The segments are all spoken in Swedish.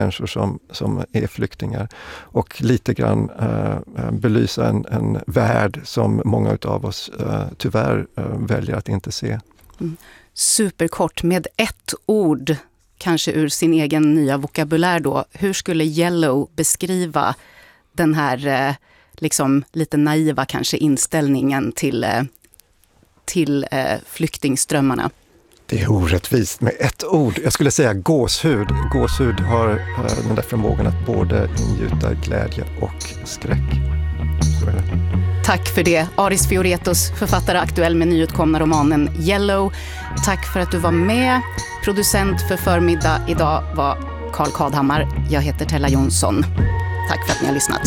människor som är flyktingar och lite grann belysa en värld som många av oss tyvärr väljer att inte se. Superkort, med ett ord, kanske ur sin egen nya vokabulär då. Hur skulle Yellow beskriva den här liksom lite naiva kanske inställningen till flyktingströmmarna? Det är orättvist med ett ord. Jag skulle säga gåshud. Gåshud har den där förmågan att både ingjuta glädje och skräck. Så är det. Tack för det. Aris Fioretos, författare aktuell med nyutkomna romanen Yellow. Tack för att du var med. Producent för förmiddag idag var Carl Kadhammar. Jag heter Tella Jonsson. Tack för att ni har lyssnat.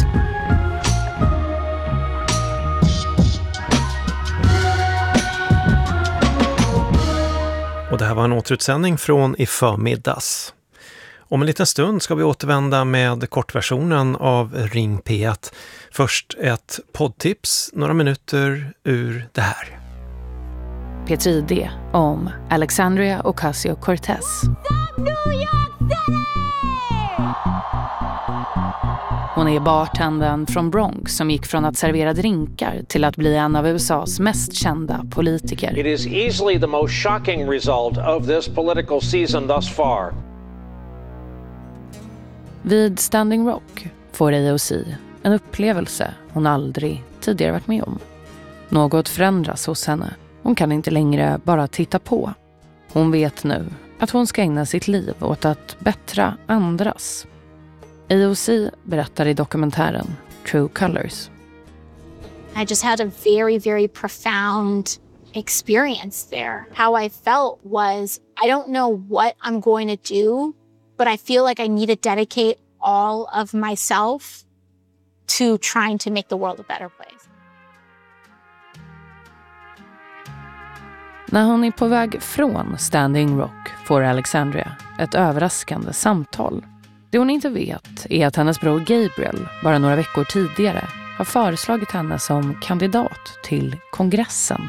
Och det här var en återutsändning från i förmiddags. Om en liten stund ska vi återvända med kortversionen av Ring P1. Först ett poddtips, några minuter ur det här. P3D om Alexandria Ocasio-Cortez. Hon är bartendern från Bronx som gick från att servera drinkar till att bli en av USAs mest kända politiker. It is easily the most shocking result of this political season thus far. Vid Standing Rock får AOC en upplevelse hon aldrig tidigare varit med om. Något förändras hos henne. Hon kan inte längre bara titta på. Hon vet nu att hon ska ägna sitt liv åt att bättra andras. AOC berättar i dokumentären True Colors. I just had a very, very profound experience there. How I felt was, I don't know what I'm going to do, but I feel like I need to dedicate all of myself to trying to make the world a better place. När hon är på väg från Standing Rock får Alexandria ett överraskande samtal. Det hon inte vet är att hennes bror Gabriel bara några veckor tidigare har föreslagit henne som kandidat till kongressen.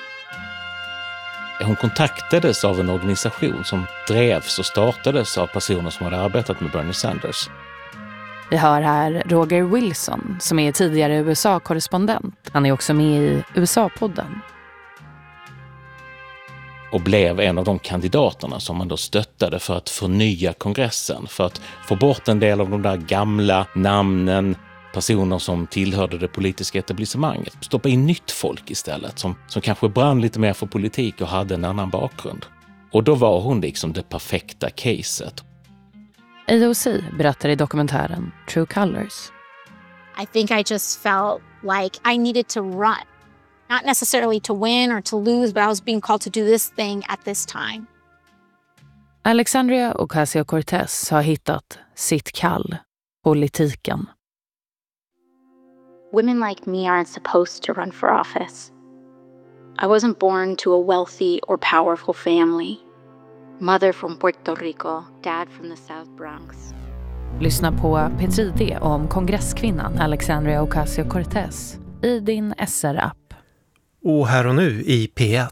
Hon kontaktades av en organisation som drevs och startades av personer som hade arbetat med Bernie Sanders. Vi hör här Roger Wilson som är tidigare USA-korrespondent. Han är också med i USA-podden. Och blev en av de kandidaterna som man då stöttade för att förnya kongressen. För att få bort en del av de där gamla namnen, personer som tillhörde det politiska etablissemanget. Stoppa in nytt folk istället som kanske brann lite mer för politik och hade en annan bakgrund. Och då var hon liksom det perfekta caset. AOC berättar i dokumentären True Colors. I think I just felt like I needed to run. Not necessarily to win or to lose, but I was being called to do this thing at this time. Alexandria Ocasio-Cortez har hittat sitt kall, politiken. Women like me aren't supposed to run for office. I wasn't born to a wealthy or powerful family. Mother from Puerto Rico, dad from the South Bronx. Lyssna på P3D om kongresskvinnan Alexandria Ocasio-Cortez i din SR-app. Och här och nu i P1.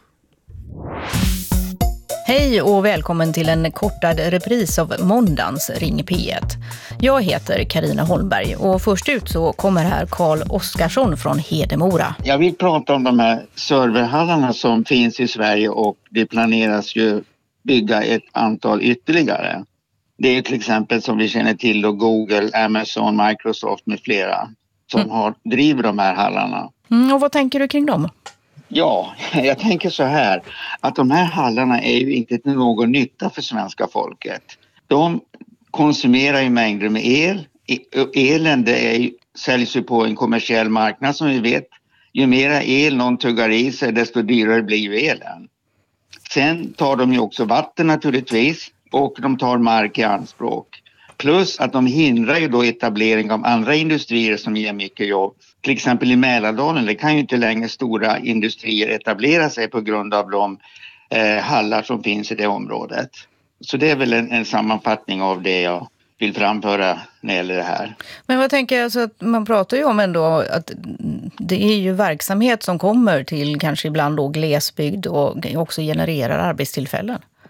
Hej och välkommen till en kortad repris av måndagens Ring P1. Jag heter Carina Holmberg och först ut så kommer här Carl Oskarsson från Hedemora. Jag vill prata om de här serverhallarna som finns i Sverige och det planeras ju bygga ett antal ytterligare. Det är till exempel som vi känner till då Google, Amazon, Microsoft med flera som driver de här hallarna. Och vad tänker du kring dem? Ja, jag tänker så här att de här hallarna är ju inte till någon nytta för svenska folket. De konsumerar ju mängder med el. Elen säljs ju på en kommersiell marknad som vi vet. Ju mera el någon tuggar i sig desto dyrare blir ju elen. Sen tar de ju också vatten naturligtvis och de tar mark i anspråk. Plus att de hindrar ju då etablering av andra industrier som ger mycket jobb. Till exempel i Mälardalen, det kan ju inte längre stora industrier etablera sig på grund av de hallar som finns i det området. Så det är väl en sammanfattning av det jag vill framföra när det gäller det här. Men vad tänker jag, så att man pratar ju om ändå att det är ju verksamhet som kommer till kanske ibland då glesbygd och också genererar arbetstillfällen.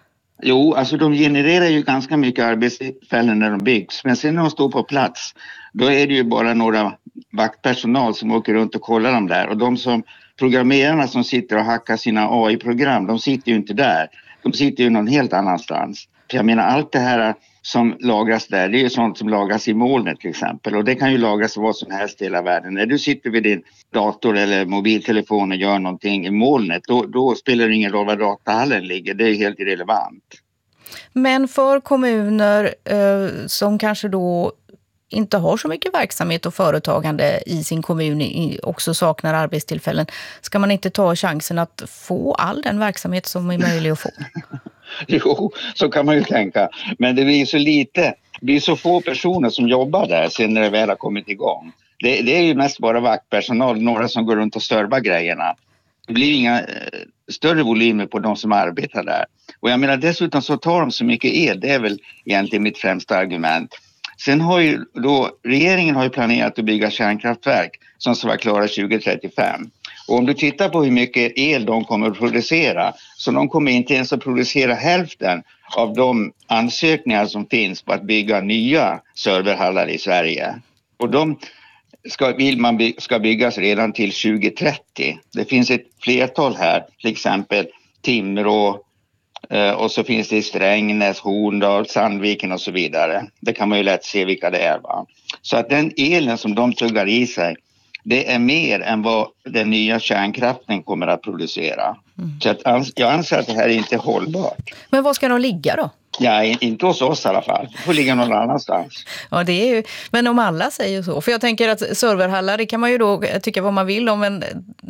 Jo, alltså de genererar ju ganska mycket arbetstillfällen när de byggs. Men sen när de står på plats, då är det ju bara några vaktpersonal som åker runt och kollar dem där. Och de som programmerarna som sitter och hackar sina AI-program, de sitter ju inte där. De sitter ju någon helt annanstans. För jag menar, allt det här som lagras där, det är ju sånt som lagras i molnet till exempel. Och det kan ju lagras vad som helst i hela världen. När du sitter vid din dator eller mobiltelefon och gör någonting i molnet, då spelar det ingen roll var datahallen ligger. Det är helt irrelevant. Men för kommuner som kanske då inte har så mycket verksamhet och företagande i sin kommun, också saknar arbetstillfällen, ska man inte ta chansen att få all den verksamhet som är möjlig att få? Jo, så kan man ju tänka. Men det blir så få personer som jobbar där sen när det väl har kommit igång. Det är ju mest bara vaktpersonal, några som går runt och servar grejerna. Det blir inga större volymer på de som arbetar där. Och jag menar, dessutom så tar de så mycket el, det är väl egentligen mitt främsta argument. Sen har ju då, regeringen har ju planerat att bygga kärnkraftverk som ska vara klara 2035. Och om du tittar på hur mycket el de kommer att producera, så de kommer inte ens att producera hälften av de ansökningar som finns på att bygga nya serverhallar i Sverige. Och de ska byggas redan till 2030. Det finns ett flertal här, till exempel Timrå, och så finns det i Strängnäs, Horndal, Sandviken och så vidare. Det kan man ju lätt se vilka det är, va? Så att den elen som de tuggar i sig, det är mer än vad den nya kärnkraften kommer att producera. Så att jag anser att det här är inte hållbart. Men var ska de ligga då? Ja, inte hos oss i alla fall. Det får ligga någon annanstans. Ja, det är ju, men om alla säger så. För jag tänker att serverhallar, det kan man ju då tycka vad man vill om, men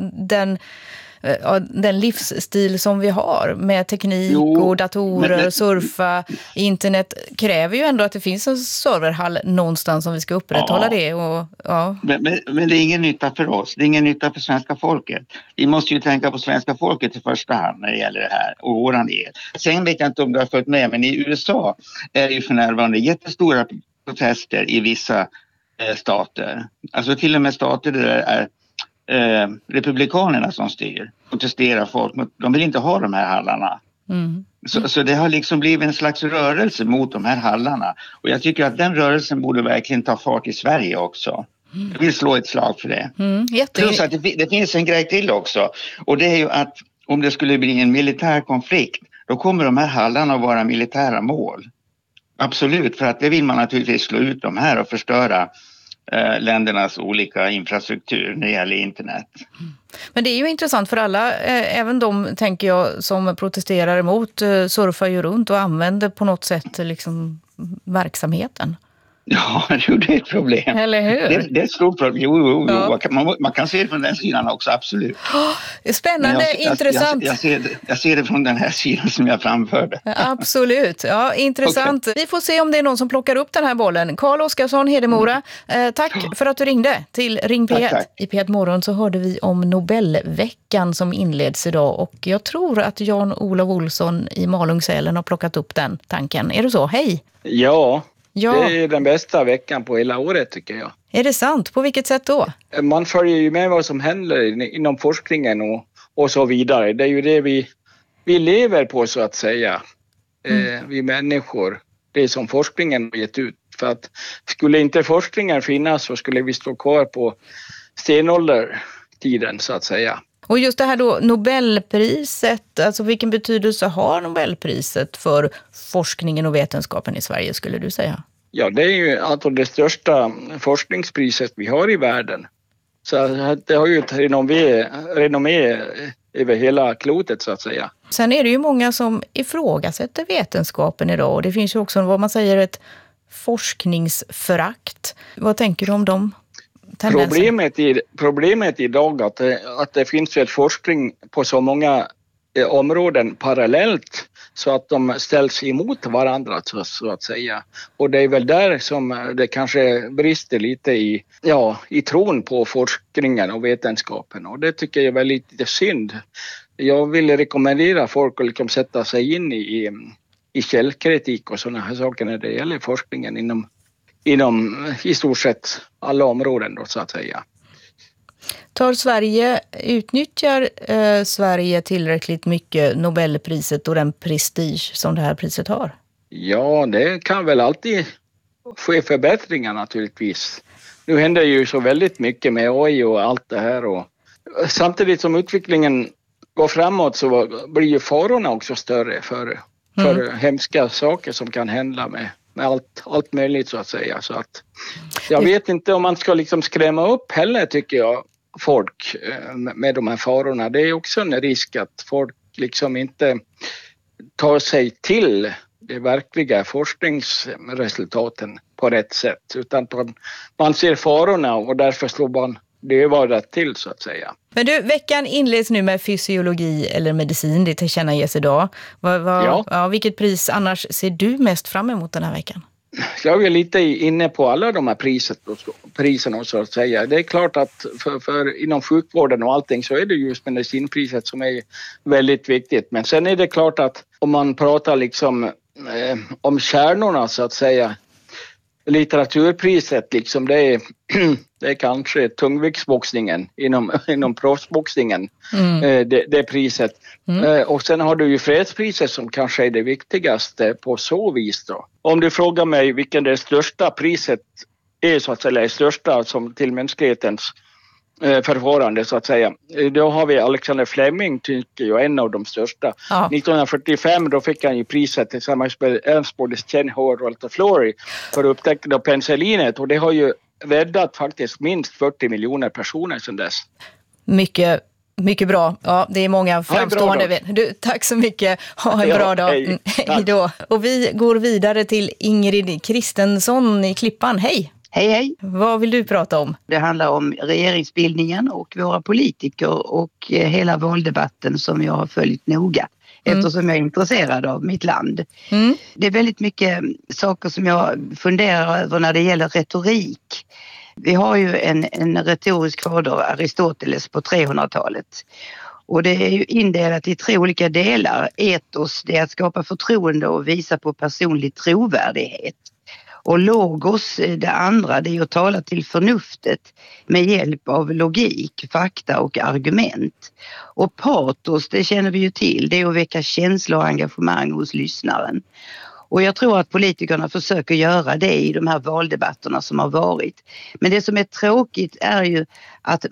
den livsstil som vi har med teknik och datorer, surfa, internet, kräver ju ändå att det finns en serverhall någonstans om vi ska upprätthålla det. Och, men det är ingen nytta för oss. Det är ingen nytta för svenska folket. Vi måste ju tänka på svenska folket i första hand när det gäller det här och våran del. Sen vet jag inte om du har följt med, men i USA är det ju för närvarande jättestora protester i vissa stater. Alltså till och med stater där det är republikanerna som styr, protesterar folk. De vill inte ha de här hallarna. Så det har liksom blivit en slags rörelse mot de här hallarna. Och jag tycker att den rörelsen borde verkligen ta fart i Sverige också. Jag vill slå ett slag för det. Plus att det finns en grej till också. Och det är ju att om det skulle bli en militär konflikt, då kommer de här hallarna att vara militära mål. Absolut, för att det vill man naturligtvis slå ut de här och förstöra ländernas olika infrastruktur när det gäller internet. Men det är ju intressant för alla, även de, tänker jag, som protesterar emot, surfar ju runt och använder på något sätt liksom verksamheten. Ja, det är ett problem. Eller hur? Det är ett stort problem. Jo. Ja. Man kan se det från den sidan också, absolut. Spännande, intressant. Jag ser det från den här sidan som jag framförde. Absolut, ja, intressant. Okay. Vi får se om det är någon som plockar upp den här bollen. Carl Oskarsson, Hedemora, tack för att du ringde till Ring P1. Tack. I P1 Morgon så hörde vi om Nobelveckan som inleds idag, och jag tror att Jan-Olof Olsson i Malungssälen har plockat upp den tanken. Är det så? Hej! Ja. Det är den bästa veckan på hela året, tycker jag. Är det sant? På vilket sätt då? Man följer ju med vad som händer inom forskningen och så vidare. Det är ju det vi lever på, så att säga. Vi människor. Det som forskningen har gett ut. För att skulle inte forskningen finnas så skulle vi stå kvar på stenåldertiden, så att säga. Och just det här då, Nobelpriset, alltså vilken betydelse har Nobelpriset för forskningen och vetenskapen i Sverige, skulle du säga? Ja, det är ju alltså det största forskningspriset vi har i världen. Så det har ju ett renommé över hela klotet, så att säga. Sen är det ju många som ifrågasätter vetenskapen idag, och det finns ju också vad man säger ett forskningsförakt. Vad tänker du om dem? Problemet idag att det finns ju ett forskning på så många områden parallellt så att de ställs emot varandra, så att säga. Och det är väl där som det kanske brister lite i tron på forskningen och vetenskapen. Och det tycker jag är väldigt lite synd. Jag vill rekommendera folk att liksom sätta sig in i källkritik och sådana här saker när det gäller forskningen inom i stort sett alla områden då, så att säga. Utnyttjar Sverige tillräckligt mycket Nobelpriset och den prestige som det här priset har? Ja, det kan väl alltid ske förbättringar naturligtvis. Nu händer ju så väldigt mycket med AI och allt det här. Och samtidigt som utvecklingen går framåt så blir ju farorna också större för hemska saker som kan hända med allt möjligt så att säga. Så att jag vet inte om man ska liksom skrämma upp heller, tycker jag, folk med de här farorna. Det är också en risk att folk liksom inte tar sig till de verkliga forskningsresultaten på rätt sätt, utan man ser farorna och därför slår man det var rätt till så att säga. Men du, veckan inleds nu med fysiologi eller medicin, det tillkännages idag. Vilket pris annars ser du mest fram emot den här veckan? Jag är lite inne på alla de här priserna så att säga. Det är klart att för inom sjukvården och allting så är det just medicinpriset som är väldigt viktigt. Men sen är det klart att om man pratar liksom om kärnorna så att säga, litteraturpriset liksom det är kanske tungviktsboxningen inom proffsboxningen, det priset. Och sen har du ju fredspriset som kanske är det viktigaste på så vis då. Om du frågar mig vilken det största priset är så att säga, det största som till mänsklighetens förfarande så att säga. Då har vi Alexander Fleming, tycker jag, en av de största. Ja. 1945 då fick han ju priset tillsammans med Ernst Boris-Chenhor och Walter Florey för upptäckande av penicillinet, och det har ju räddat faktiskt minst 40 miljoner personer sedan dess. Mycket bra. Ja, det är många framstående. Du, tack så mycket. Ha en bra dag. Hej då. Och vi går vidare till Ingrid Kristensson i Klippan. Hej! Hej. Vad vill du prata om? Det handlar om regeringsbildningen och våra politiker och hela valdebatten som jag har följt noga. Eftersom jag är intresserad av mitt land. Det är väldigt mycket saker som jag funderar över när det gäller retorik. Vi har ju en retorisk fader, Aristoteles, på 300-talet. Och det är ju indelat i 3 olika delar. Etos, det är att skapa förtroende och visa på personlig trovärdighet. Och logos, det andra, det är att tala till förnuftet med hjälp av logik, fakta och argument. Och patos, det känner vi ju till, det är att väcka känsla och engagemang hos lyssnaren. Och jag tror att politikerna försöker göra det i de här valdebatterna som har varit. Men det som är tråkigt är ju att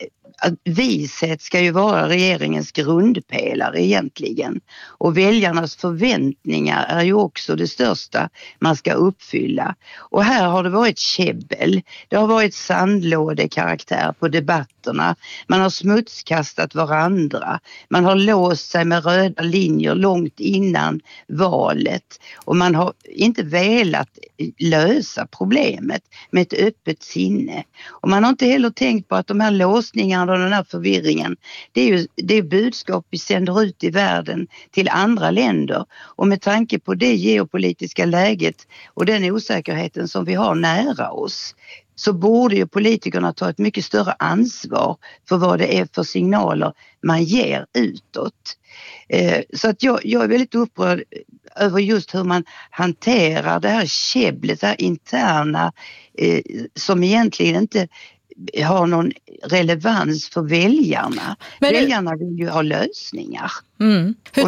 vishet ska ju vara regeringens grundpelare egentligen. Och väljarnas förväntningar är ju också det största man ska uppfylla. Och här har det varit käbbel. Det har varit sandlådekaraktär på debatterna. Man har smutskastat varandra. Man har låst sig med röda linjer långt innan valet. Och man har inte velat lösa problemet med ett öppet sinne. Och man har inte heller tänkt på att de här låsningarna och den här förvirringen, det är budskap vi sänder ut i världen till andra länder. Och med tanke på det geopolitiska läget och den osäkerheten som vi har nära oss, så borde ju politikerna ta ett mycket större ansvar för vad det är för signaler man ger utåt. Så att jag är väldigt upprörd över just hur man hanterar det här käbblet, det här interna som egentligen inte har någon relevans för väljarna. Men väljarna vill ju ha lösningar. Hur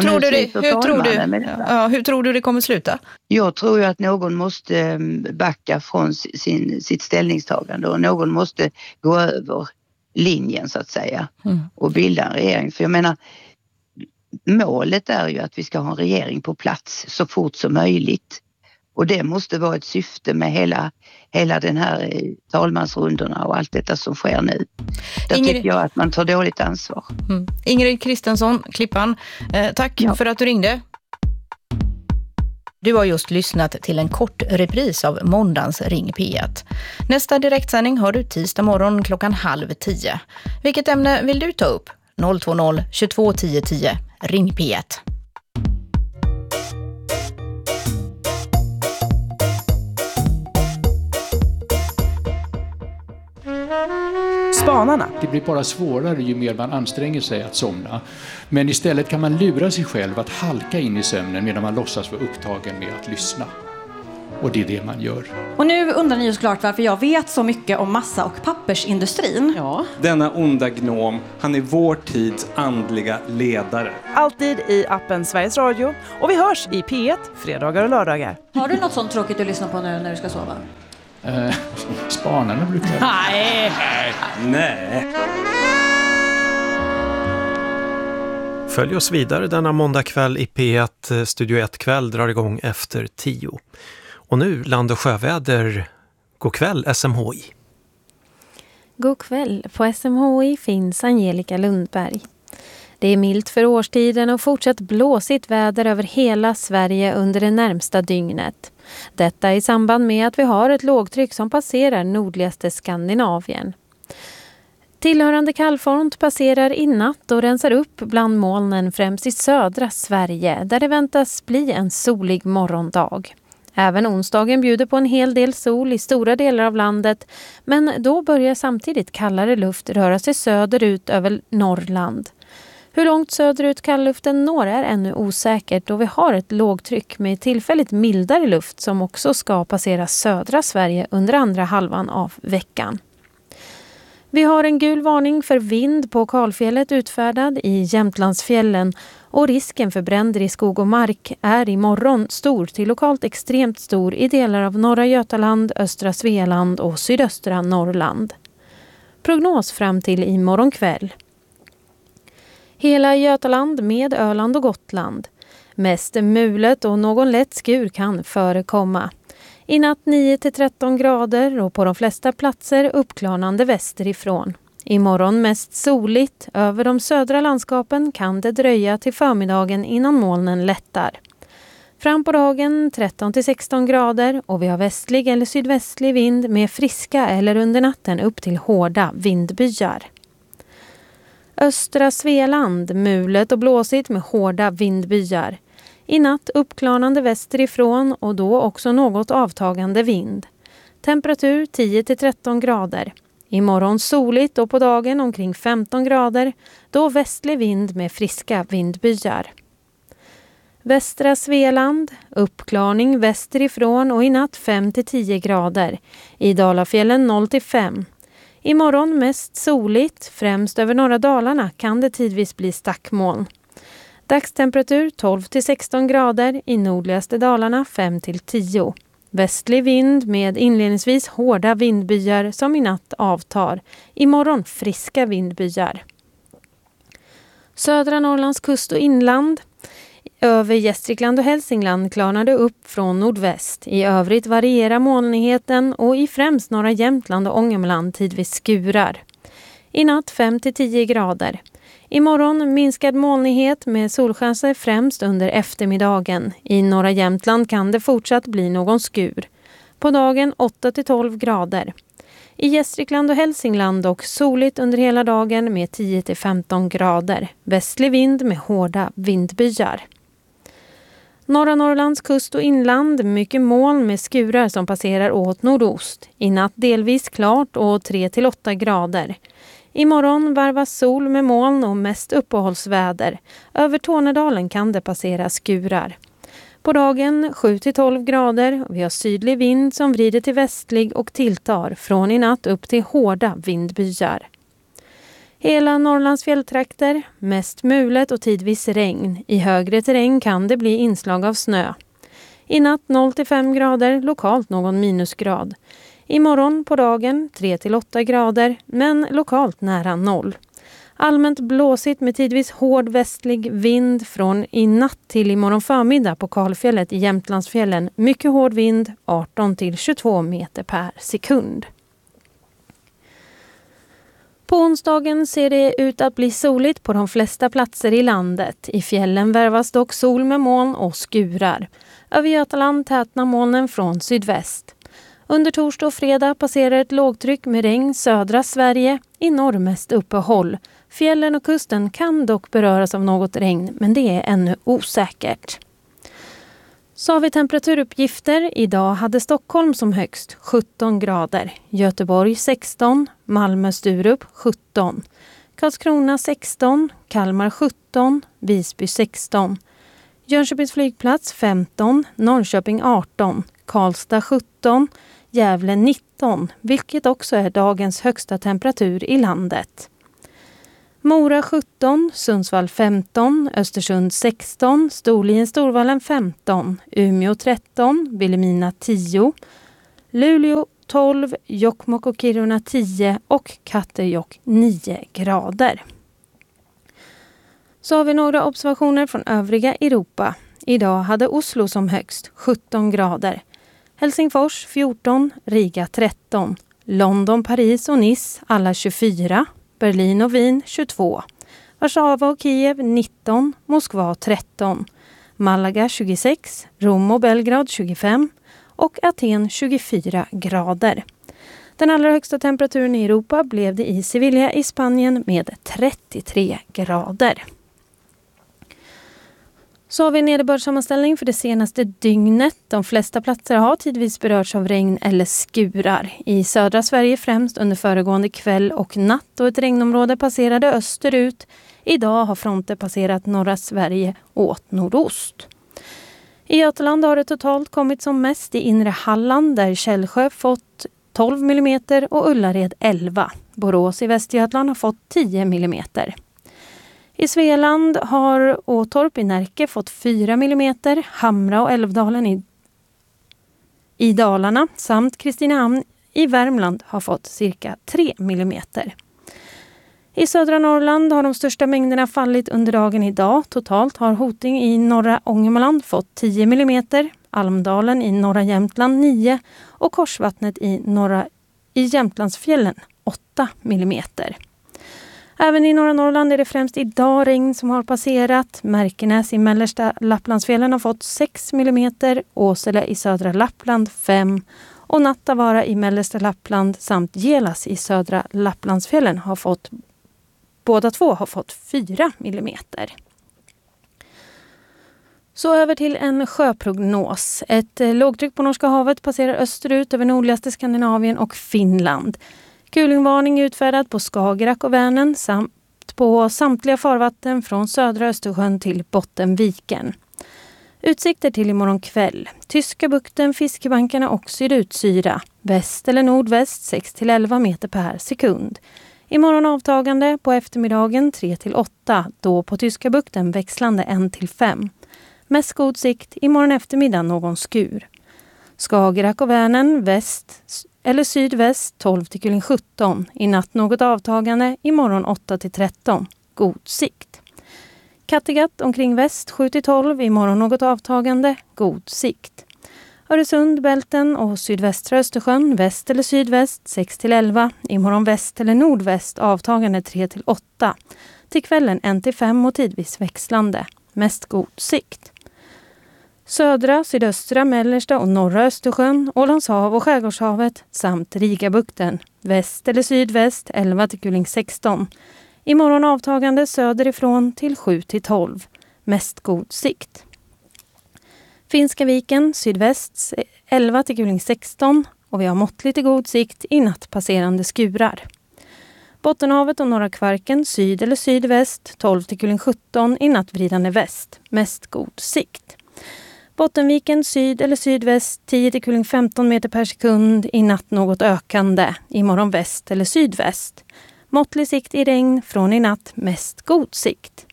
tror du det kommer sluta? Jag tror ju att någon måste backa från sitt ställningstagande och någon måste gå över linjen så att säga och bilda en regering. För jag menar, målet är ju att vi ska ha en regering på plats så fort som möjligt. Och det måste vara ett syfte med hela den här talmansrundorna och allt detta som sker nu. Där tycker jag att man tar dåligt ansvar. Ingrid Kristensson, Klippan, tack för att du ringde. Du har just lyssnat till en kort repris av måndagens Ring P1. Nästa direktsändning har du tisdag morgon 9:30. Vilket ämne vill du ta upp? 020 22 10 10. Ring P1. Spanarna. Det blir bara svårare ju mer man anstränger sig att somna. Men istället kan man lura sig själv att halka in i sömnen medan man låtsas vara upptagen med att lyssna. Och det är det man gör. Och nu undrar ni ju såklart varför jag vet så mycket om massa- och pappersindustrin. Ja. Denna onda gnom, han är vår tids andliga ledare. Alltid i appen Sveriges Radio. Och vi hörs i P1 fredagar och lördagar. Har du något sånt tråkigt du lyssnar på nu när du ska sova? Spanarna brukar jag... Nej. Följ oss vidare denna måndagkväll i P1. Studio 1-kväll drar igång efter 10. Och nu land- och sjöväder. God kväll SMHI. God kväll. På SMHI finns Angelica Lundberg. Det är milt för årstiden och fortsatt blåsigt väder över hela Sverige under det närmsta dygnet. Detta i samband med att vi har ett lågtryck som passerar nordligaste Skandinavien. Tillhörande kallfront passerar i natt och rensar upp bland molnen främst i södra Sverige där det väntas bli en solig morgondag. Även onsdagen bjuder på en hel del sol i stora delar av landet, men då börjar samtidigt kallare luft röra sig söderut över Norrland. Hur långt söderut kallluften når är ännu osäkert då vi har ett lågtryck med tillfälligt mildare luft som också ska passera södra Sverige under andra halvan av veckan. Vi har en gul varning för vind på Kalfjället utfärdad i Jämtlandsfjällen och risken för bränder i skog och mark är imorgon stor till lokalt extremt stor i delar av norra Götaland, östra Svealand och sydöstra Norrland. Prognos fram till imorgon kväll. Hela Götaland med Öland och Gotland. Mest mulet och någon lätt skur kan förekomma. I natt 9-13 grader och på de flesta platser uppklarnande västerifrån. Imorgon mest soligt. Över de södra landskapen kan det dröja till förmiddagen innan molnen lättar. Fram på dagen 13-16 grader och vi har västlig eller sydvästlig vind med friska eller under natten upp till hårda vindbyar. Östra Svealand, mulet och blåsigt med hårda vindbyar. I natt uppklarnande västerifrån och då också något avtagande vind. Temperatur 10-13 grader. Imorgon soligt och på dagen omkring 15 grader, då västlig vind med friska vindbyar. Västra Svealand, uppklarning västerifrån och i natt 5-10 grader. I Dalafjällen 0-5. Imorgon mest soligt, främst över norra Dalarna kan det tidvis bli stackmoln. Dagstemperatur 12-16 grader, i nordligaste Dalarna 5-10. Västlig vind med inledningsvis hårda vindbyar som i natt avtar. Imorgon friska vindbyar. Södra Norrlands kust och inland. Över Gästrikland och Hälsingland klarnade upp från nordväst. I övrigt varierar molnigheten och i främst norra Jämtland och Ångermanland tidvis skurar. I natt 5-10 grader. Imorgon minskad molnighet med solchanser främst under eftermiddagen. I norra Jämtland kan det fortsatt bli någon skur. På dagen 8-12 grader. I Gästrikland och Hälsingland och soligt under hela dagen med 10-15 grader. Västlig vind med hårda vindbyar. Norra Norrlands kust och inland mycket moln med skurar som passerar åt nordost. I natt delvis klart och 3-8 grader. Imorgon varvas sol med moln och mest uppehållsväder. Över Tornedalen kan det passera skurar. På dagen 7-12 grader och vi har sydlig vind som vrider till västlig och tilltar från i natt upp till hårda vindbyar. Hela Norrlands fjälltrakter, mest mulet och tidvis regn. I högre terräng kan det bli inslag av snö. I natt 0-5 grader, lokalt någon minusgrad. Imorgon på dagen 3-8 grader, men lokalt nära 0. Allmänt blåsigt med tidvis hård västlig vind från i natt till imorgon förmiddag på Kalfjället i Jämtlandsfjällen. Mycket hård vind, 18-22 meter per sekund. På onsdagen ser det ut att bli soligt på de flesta platser i landet. I fjällen värvas dock sol med moln och skurar. Över Götaland tätnar molnen från sydväst. Under torsdag och fredag passerar ett lågtryck med regn södra Sverige, i norr mest uppehåll. Fjällen och kusten kan dock beröras av något regn, men det är ännu osäkert. Så har vi temperaturuppgifter. Idag hade Stockholm som högst 17 grader. Göteborg 16, Malmö-Sturup 17. Karlskrona 16, Kalmar 17, Visby 16. Jönköpings flygplats 15, Norrköping 18. Karlstad 17, Gävle 19, vilket också är dagens högsta temperatur i landet. Mora 17, Sundsvall 15, Östersund 16, Storlien-Storvallen 15, Umeå 13, Vilhelmina 10, Luleå 12, Jokkmokk och Kiruna 10 och Katterjåkk 9 grader. Så har vi några observationer från övriga Europa. Idag hade Oslo som högst 17 grader. Helsingfors 14, Riga 13, London, Paris och Nice alla 24, Berlin och Wien 22, Warszawa och Kiev 19, Moskva 13, Malaga 26, Rom och Belgrad 25 och Aten 24 grader. Den allra högsta temperaturen i Europa blev det i Sevilla i Spanien med 33 grader. Så har vi en nederbördssammanställning för det senaste dygnet. De flesta platser har tidvis berörts av regn eller skurar. I södra Sverige främst under föregående kväll och natt och ett regnområde passerade österut. Idag har fronter passerat norra Sverige åt nordost. I Götaland har det totalt kommit som mest i inre Halland där Källsjö fått 12 mm och Ullared 11. Borås i Västergötland har fått 10 mm. I Svealand har Åtorp i Närke fått 4 mm, Hamra och Älvdalen i Dalarna samt Kristinehamn i Värmland har fått cirka 3 mm. I södra Norrland har de största mängderna fallit under dagen idag. Totalt har Hoting i norra Ångermanland fått 10 mm, Almdalen i norra Jämtland 9 och Korsvattnet i Jämtlandsfjällen 8 mm. Även i norra Norrland är det främst idag regn som har passerat. Märkenäs i mellersta Lapplandsfjällen har fått 6 mm, Åsele i södra Lappland 5 och Nattavaara i mellersta Lappland samt Gelas i södra Lapplandsfjällen har fått båda två har fått 4 mm. Så över till en sjöprognos. Ett lågtryck på Norska havet passerar österut över nordligaste Skandinavien och Finland. Kulingvarning utfärdad på Skagerrak och Vänern samt på samtliga farvatten från södra Östersjön till Bottenviken. Utsikter till imorgon kväll. Tyska bukten, fiskebankarna och sydutsyra. Väst eller nordväst 6-11 meter per sekund. Imorgon avtagande, på eftermiddagen 3-8, då på Tyska bukten växlande 1-5. Mest god sikt, imorgon eftermiddag någon skur. Skagerrak och Vänern väst eller sydväst 12-17. I natt något avtagande, imorgon 8-13. God sikt. Kattegatt omkring väst 7-12, imorgon något avtagande, god sikt. Öresund, Bälten och sydvästra Östersjön väst eller sydväst 6-11, imorgon väst eller nordväst avtagande 3-8. Till kvällen 1-5 och tidvis växlande, mest god sikt. Södra, sydöstra, mellersta och norra Östersjön, Ålandshav och Skärgårdshavet samt Rigabukten, väst eller sydväst 11-16. Imorgon avtagande söderifrån till 7-12, mest god sikt. Finska viken, sydväst 11-16 och vi har måttligt till god sikt i natt passerande skurar. Bottenhavet och norra Kvarken, syd eller sydväst 12-17 i nattvridande väst, mest god sikt. Bottenviken syd eller sydväst 10-15 meter per sekund, i natt något ökande, imorgon väst eller sydväst. Måttlig sikt i regn, från i natt mest god sikt.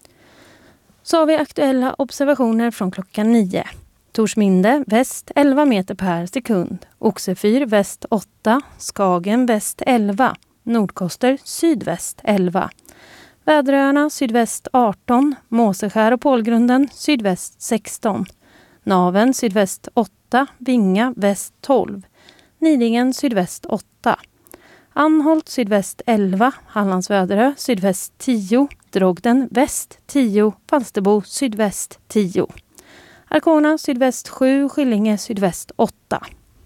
Så har vi aktuella observationer från klockan 9. Torsminde väst 11 meter per sekund, Oxefyr väst 8, Skagen väst 11, Nordkoster sydväst 11. Väderöarna sydväst 18, Måseskär och Pålgrunden sydväst 16. Naven sydväst 8, Vinga väst 12, Nidingen sydväst 8. Anholt sydväst 11, Hallands Väderö sydväst 10, Drogden väst 10, Falsterbo sydväst 10. Arkona sydväst 7, Skillinge sydväst 8.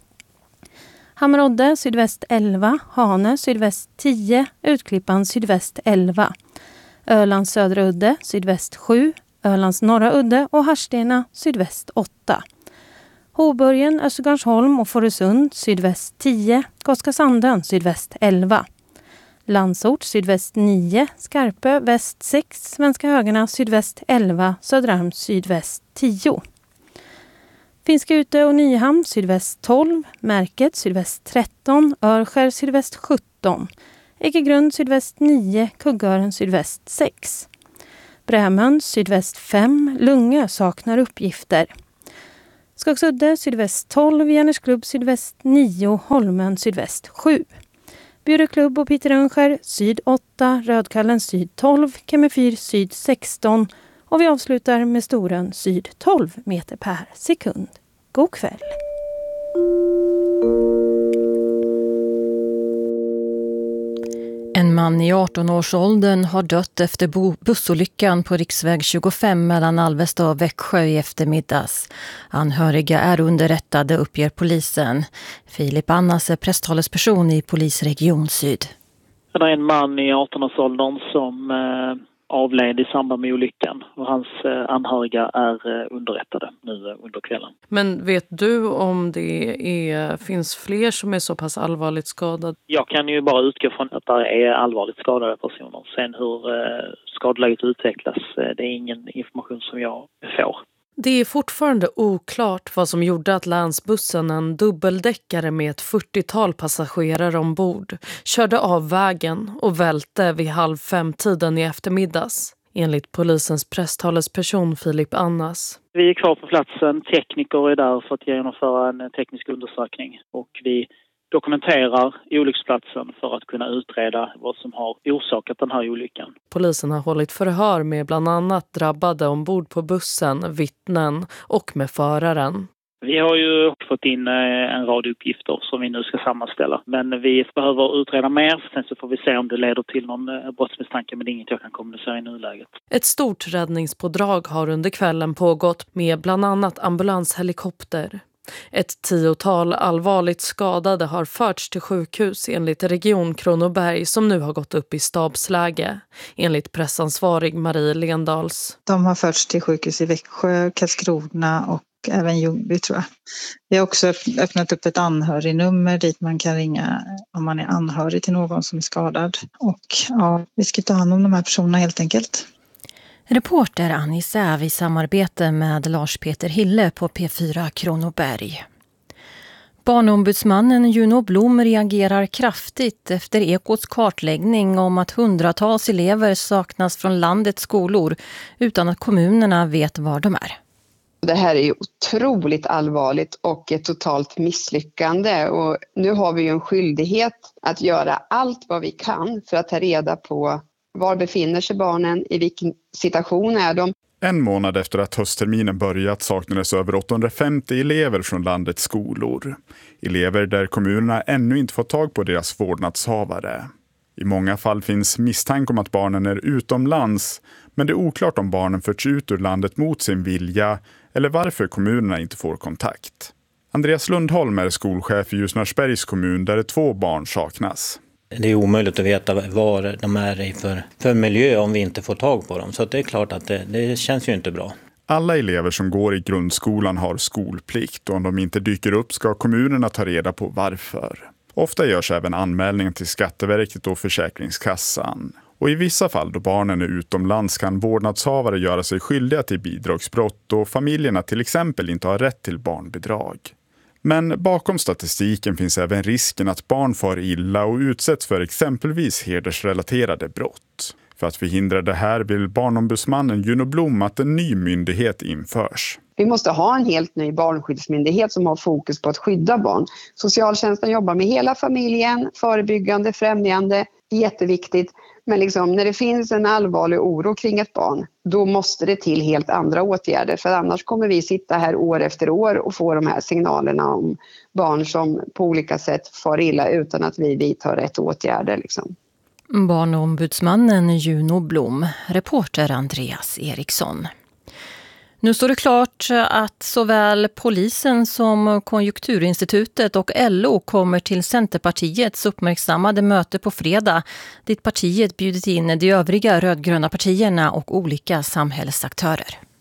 Hammerodde sydväst 11, Hane sydväst 10, Utklippan sydväst 11. Ölands södra udde sydväst 7, Ölands norra udde och Harstena sydväst 8. Hoburgen, Östergarnsholm och Fårösund sydväst 10, Gotska-Sandön sydväst 11. Landsort sydväst 9, Skarpö väst 6, Svenska Högarna sydväst 11, Söderarm sydväst 10. Finskutte och Nyhamn sydväst 12, Märket sydväst 13, Örskär sydväst 17, Ekegrund sydväst 9, Kuggören sydväst 6. Brämön sydväst 5, Lungö saknar uppgifter. Skogsudde sydväst 12, Järnesklubb sydväst 9, Holmön sydväst 7. Bjureklubb och Piterönskär syd 8, Rödkallen syd 12, Kemefyr syd 16 och vi avslutar med Storön syd 12 meter per sekund. God kväll! En man i 18-årsåldern har dött efter bussolyckan på riksväg 25 mellan Alvesta och Växjö i eftermiddags. Anhöriga är underrättade, uppger polisen. Filip Annas är presstalesperson i polisregion Syd. Det är en man i 18-årsåldern som avled i samband med olyckan och hans anhöriga är underrättade nu under kvällen. Men vet du om det finns fler som är så pass allvarligt skadade? Jag kan ju bara utgå från att det är allvarligt skadade personer. Sen hur skadeläget utvecklas, det är ingen information som jag får. Det är fortfarande oklart vad som gjorde att länsbussen, en dubbeldäckare med ett 40-tal passagerare ombord, körde av vägen och välte vid 4:30 i eftermiddags, enligt polisens presstalesperson Filip Annas. Vi är kvar på platsen, tekniker är där för att genomföra en teknisk undersökning och vi dokumenterar olycksplatsen för att kunna utreda vad som har orsakat den här olyckan. Polisen har hållit förhör med bland annat drabbade ombord på bussen, vittnen och med föraren. Vi har ju fått in en rad uppgifter som vi nu ska sammanställa. Men vi behöver utreda mer, sen så får vi se om det leder till någon brottsmisstanke, men det är inget jag kan kommunicera i nuläget. Ett stort räddningspådrag har under kvällen pågått med bland annat ambulanshelikopter. Ett 10-tal allvarligt skadade har förts till sjukhus enligt Region Kronoberg som nu har gått upp i stabsläge, enligt pressansvarig Marie Lendals. De har förts till sjukhus i Växjö, Karlskrona och även Ljungby tror jag. Vi har också öppnat upp ett anhörignummer dit man kan ringa om man är anhörig till någon som är skadad. Och ja, vi ska ta hand om de här personerna helt enkelt. Reporter Annie Säv i samarbete med Lars-Peter Hille på P4 Kronoberg. Barnombudsmannen Juno Blom reagerar kraftigt efter Ekots kartläggning om att hundratals elever saknas från landets skolor utan att kommunerna vet var de är. Det här är ju otroligt allvarligt och ett totalt misslyckande och nu har vi ju en skyldighet att göra allt vad vi kan för att ta reda på var befinner sig barnen, i vilken situation är de. En månad efter att höstterminen börjat saknades över 850 elever från landets skolor. Elever där kommunerna ännu inte fått tag på deras vårdnadshavare. I många fall finns misstanke om att barnen är utomlands, men det är oklart om barnen förts ut ur landet mot sin vilja eller varför kommunerna inte får kontakt. Andreas Lundholm är skolchef i Ljusnarsbergs kommun där 2 barn saknas. Det är omöjligt att veta vad de är i för miljö om vi inte får tag på dem. Så det är klart att det känns ju inte bra. Alla elever som går i grundskolan har skolplikt och om de inte dyker upp ska kommunerna ta reda på varför. Ofta görs även anmälningar till Skatteverket och Försäkringskassan. Och i vissa fall då barnen är utomlands kan vårdnadshavare göra sig skyldiga till bidragsbrott och familjerna till exempel inte har rätt till barnbidrag. Men bakom statistiken finns även risken att barn far illa och utsätts för exempelvis hedersrelaterade brott. För att förhindra det här vill barnombudsmannen Juno Blom att en ny myndighet införs. Vi måste ha en helt ny barnskyddsmyndighet som har fokus på att skydda barn. Socialtjänsten jobbar med hela familjen, förebyggande, främjande, jätteviktigt. Men när det finns en allvarlig oro kring ett barn, då måste det till helt andra åtgärder. För annars kommer vi sitta här år efter år och få de här signalerna om barn som på olika sätt far illa utan att vi vidtar rätt åtgärder. Barnombudsmannen Juno Blom, reporter Andreas Eriksson. Nu står det klart att såväl polisen som Konjunkturinstitutet och LO kommer till Centerpartiets uppmärksammade möte på fredag, dit partiet bjudit in de övriga rödgröna partierna och olika samhällsaktörer.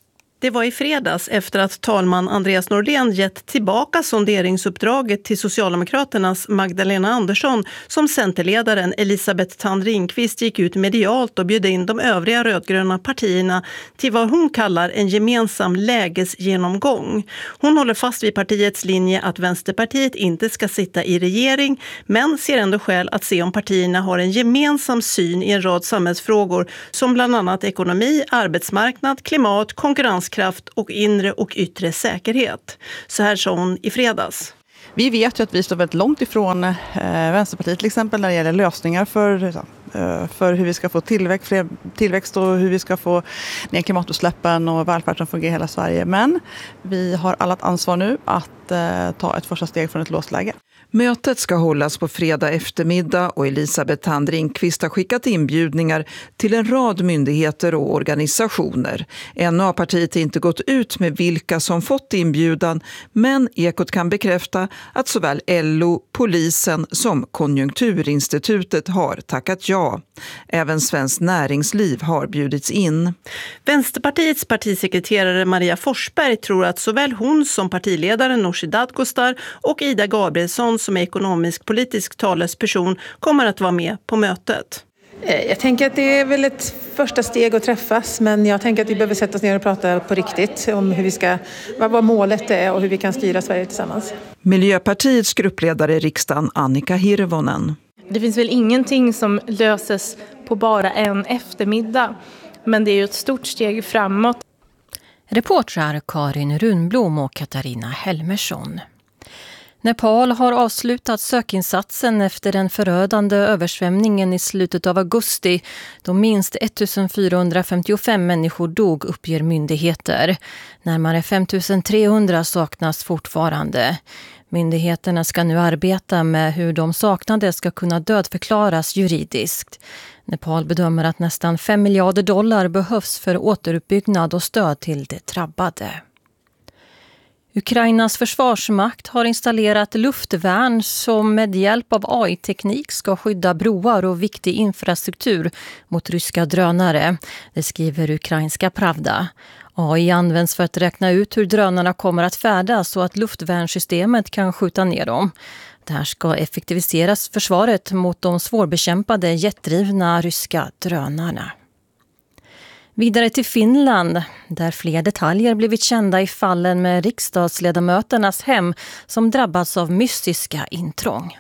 Det var i fredags efter att talman Andreas Nordén gett tillbaka sonderingsuppdraget till Socialdemokraternas Magdalena Andersson som centerledaren Elisabeth Thand Ringqvist gick ut medialt och bjöd in de övriga rödgröna partierna till vad hon kallar en gemensam lägesgenomgång. Hon håller fast vid partiets linje att Vänsterpartiet inte ska sitta i regering, men ser ändå skäl att se om partierna har en gemensam syn i en rad samhällsfrågor som bland annat ekonomi, arbetsmarknad, klimat, konkurrenskraft och inre och yttre säkerhet. Så här sa hon i fredags. Vi vet ju att vi står väldigt långt ifrån Vänsterpartiet till exempel när det gäller lösningar för hur vi ska få tillväxt och hur vi ska få ner klimatutsläppen och välfärden fungerar i hela Sverige. Men vi har alla ett ansvar nu att ta ett första steg från ett låst läge. Mötet ska hållas på fredag eftermiddag och Elisabeth Thand Ringqvist har skickat inbjudningar till en rad myndigheter och organisationer. Ännu har partiet inte gått ut med vilka som fått inbjudan, men Ekot kan bekräfta att såväl LO, polisen som Konjunkturinstitutet har tackat ja. Även Svenskt Näringsliv har bjudits in. Vänsterpartiets partisekreterare Maria Forsberg tror att såväl hon som partiledaren Nooshi Dadgostar och Ida Gabrielsson som är ekonomisk-politisk talesperson kommer att vara med på mötet. Jag tänker att det är väl ett första steg att träffas, men jag tänker att vi behöver sätta oss ner och prata på riktigt om hur vi ska, vad målet är och hur vi kan styra Sverige tillsammans. Miljöpartiets gruppledare i riksdagen Annika Hirvonen. Det finns väl ingenting som löses på bara en eftermiddag, men det är ju ett stort steg framåt. Reportrar Karin Runblom och Katarina Helmersson. Nepal har avslutat sökinsatsen efter den förödande översvämningen i slutet av augusti då minst 1455 människor dog, uppger myndigheter. Närmare 5300 saknas fortfarande. Myndigheterna ska nu arbeta med hur de saknade ska kunna dödförklaras juridiskt. Nepal bedömer att nästan $5 miljarder behövs för återuppbyggnad och stöd till de drabbade. Ukrainas försvarsmakt har installerat luftvärn som med hjälp av AI-teknik ska skydda broar och viktig infrastruktur mot ryska drönare. Det skriver ukrainska Pravda. AI används för att räkna ut hur drönarna kommer att färdas så att luftvärnssystemet kan skjuta ner dem. Det här ska effektiviseras försvaret mot de svårbekämpade jetdrivna ryska drönarna. Vidare till Finland, där fler detaljer blivit kända i fallen med riksdagsledamöternas hem som drabbats av mystiska intrång.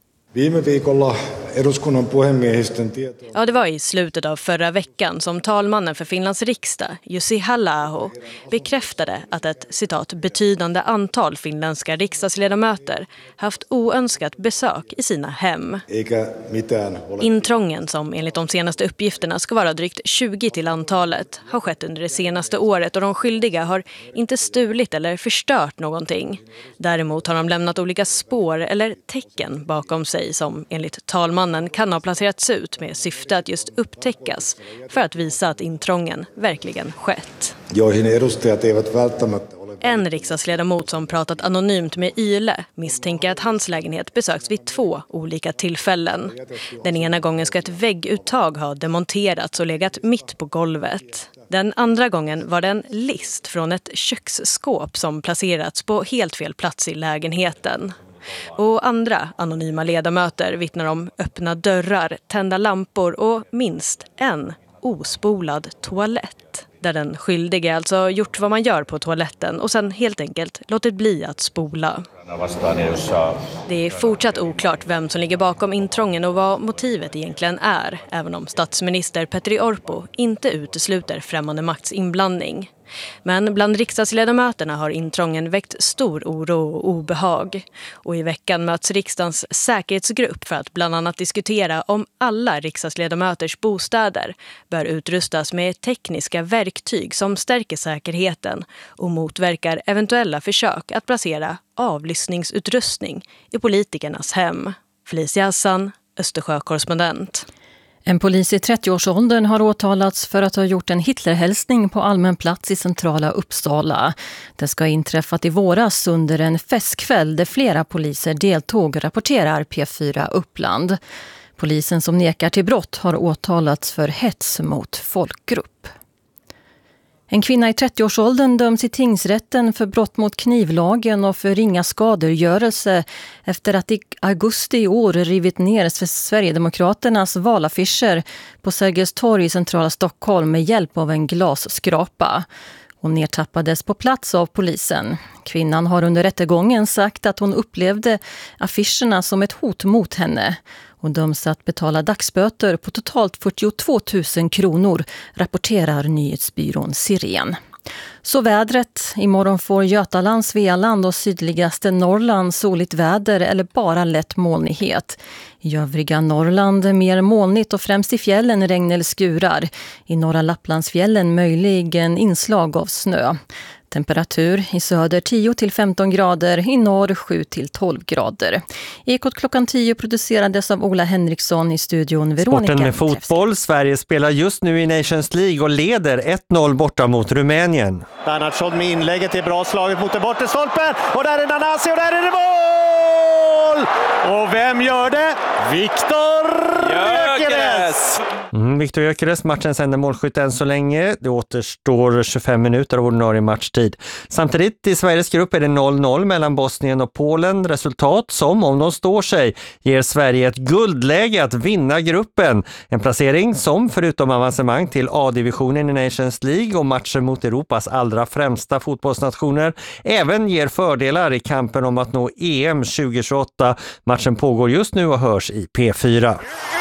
Ja, det var i slutet av förra veckan som talmannen för Finlands riksdag, Jussi Halla-aho, bekräftade att ett citat betydande antal finländska riksdagsledamöter haft oönskat besök i sina hem. Intrången, som enligt de senaste uppgifterna ska vara drygt 20 till antalet, har skett under det senaste året och de skyldiga har inte stulit eller förstört någonting. Däremot har de lämnat olika spår eller tecken bakom sig som enligt talmannen kan ha placerats ut med syfte att just upptäckas för att visa att intrången verkligen skett. En riksdagsledamot som pratat anonymt med Yle misstänker att hans lägenhet besöks vid 2 olika tillfällen. Den ena gången ska ett vägguttag ha demonterats och legat mitt på golvet. Den andra gången var det en list från ett köksskåp som placerats på helt fel plats i lägenheten. Och andra anonyma ledamöter vittnar om öppna dörrar, tända lampor och minst en ospolad toalett. Där den skyldige alltså gjort vad man gör på toaletten och sen helt enkelt låtit bli att spola. Det är fortsatt oklart vem som ligger bakom intrången och vad motivet egentligen är, även om statsminister Petteri Orpo inte utesluter främmande makts inblandning. Men bland riksdagsledamöterna har intrången väckt stor oro och obehag. Och i veckan möts riksdagens säkerhetsgrupp för att bland annat diskutera om alla riksdagsledamöters bostäder bör utrustas med tekniska verktyg som stärker säkerheten och motverkar eventuella försök att placera avlyssningsutrustning i politikernas hem. Felicia Hassan, Östersjö-korrespondent. En polis i 30-årsåldern har åtalats för att ha gjort en Hitlerhälsning på allmän plats i centrala Uppsala. Det ska ha inträffat i våras under en festkväll där flera poliser deltog, rapporterar P4 Uppland. Polisen som nekar till brott har åtalats för hets mot folkgrupp. En kvinna i 30-årsåldern döms i tingsrätten för brott mot knivlagen och för ringa skadegörelse efter att i augusti i år rivit ner Sverigedemokraternas valaffischer på Sergels torg i centrala Stockholm med hjälp av en glasskrapa. Hon nedtappades på plats av polisen. Kvinnan har under rättegången sagt att hon upplevde affischerna som ett hot mot henne. Hon döms att betala dagsböter på totalt 42 000 kronor, rapporterar nyhetsbyrån Siren. Så vädret. Imorgon får Götaland, Svealand och sydligaste Norrland soligt väder eller bara lätt molnighet. I övriga Norrland mer molnigt och främst i fjällen regn eller skurar. I norra Lapplandsfjällen möjligen inslag av snö. Temperatur i söder 10-15 grader, i norr 7-12 grader. Ekot klockan 10 producerades av Ola Henriksson, i studion Veronica. Sporten med fotboll. Sverige spelar just nu i Nations League och leder 1-0 borta mot Rumänien. Bernhardsson med inlägget är bra slaget mot den bortre stolpen. Och där är Nanasi och där är det mål! Och vem gör det? Viktor Gyökeres! Viktor Gyökeres, matchens enda målskytt än så länge. Det återstår 25 minuter av ordinarie matchtid. Samtidigt i Sveriges grupp är det 0-0 mellan Bosnien och Polen. Resultat som, om de står sig, ger Sverige ett guldläge att vinna gruppen. En placering som, förutom avancemang till A-divisionen i Nations League och matcher mot Europas allra främsta fotbollsnationer, även ger fördelar i kampen om att nå EM 2028. Matchen pågår just nu och hörs i P4.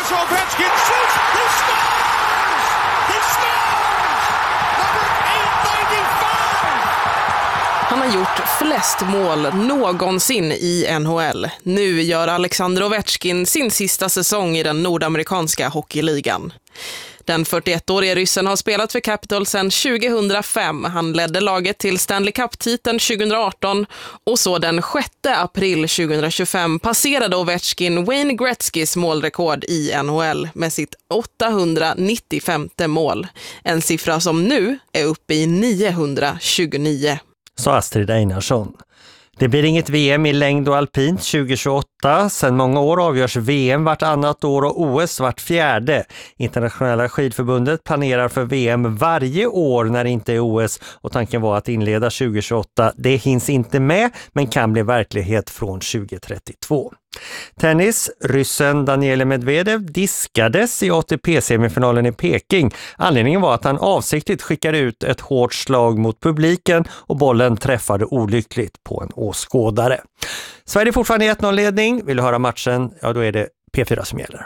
Han har gjort flest mål någonsin i NHL. Nu gör Alexander Ovechkin sin sista säsong i den nordamerikanska hockeyligan. Den 41-årige ryssen har spelat för Capitals sedan 2005. Han ledde laget till Stanley Cup-titeln 2018 och så den 6 april 2025 passerade Ovechkin Wayne Gretzkys målrekord i NHL med sitt 895 mål. En siffra som nu är uppe i 929. Sa Astrid Einarsson. Det blir inget VM i längd och alpint 2028. Sedan många år avgörs VM vartannat år och OS vart fjärde. Internationella skidförbundet planerar för VM varje år när det inte är OS. Och tanken var att inleda 2028. Det hinns inte med men kan bli verklighet från 2032. Tennis. Ryssen Daniil Medvedev diskades i ATP-semifinalen i Peking. Anledningen var att han avsiktligt skickade ut ett hårt slag mot publiken och bollen träffade olyckligt på en åskådare. Sverige fortfarande i 1-0-ledning. Vill du höra matchen? Ja, då är det P4 som gäller.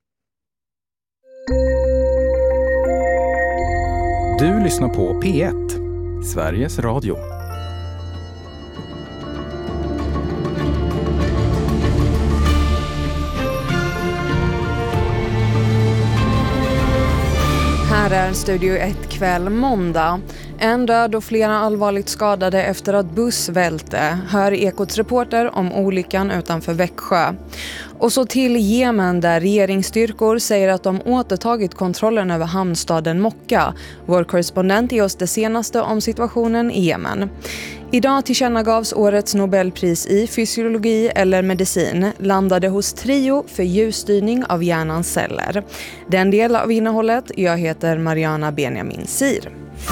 Du lyssnar på P1, Sveriges Radio. Här är Studio 1 kväll måndag. En död och flera allvarligt skadade efter att buss välte. Hör Ekots reporter om olyckan utanför Växjö. Och så till Jemen där regeringsstyrkor säger att de återtagit kontrollen över hamnstaden Mokka. Vår korrespondent ger oss det senaste om situationen i Jemen. Idag tillkännagavs årets Nobelpris i fysiologi eller medicin landade hos Trio för ljusstyrning av hjärnans celler. Den del av innehållet, jag heter Mariana Benjamin Sir.